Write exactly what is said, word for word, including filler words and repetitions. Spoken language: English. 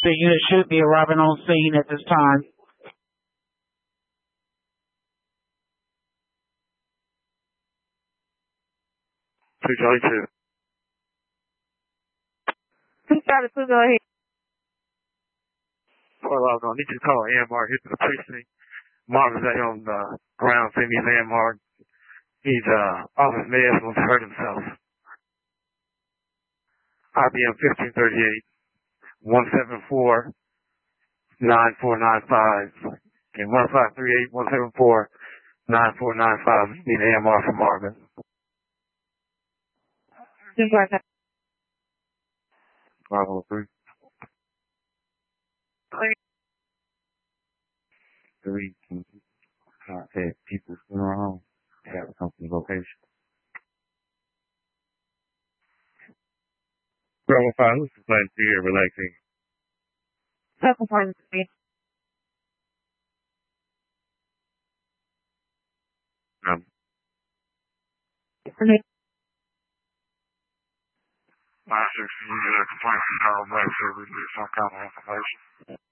The unit should be arriving on scene at this time. two Charlie two. two Charlie two, go ahead. Well, I was going to need you to call A M R here to the precinct. Marvin's out on the ground, send me an A M R. He's uh, off his meds, wants to hurt himself. I B M fifteen thirty-eight, one seven four, nine four nine five. And one five three eight, one seven four, nine four nine five. Need an A M R from Marvin. five oh three. Three contact people funeral home. Have a company location. Bravo five, who's the plan to you relaxing? Second part of the speech. Um. Five six, complaint from Harold Black, so we get some kind of information.